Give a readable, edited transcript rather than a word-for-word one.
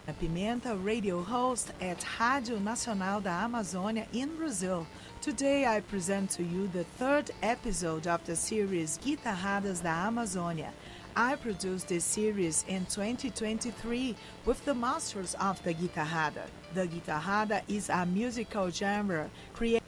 Pimenta, radio host at Rádio Nacional da Amazônia in Brazil. Today I present to you the third episode of the series Guitarradas da Amazônia. I produced this series in 2023 with the masters of the guitarrada. The guitarrada is a musical genre created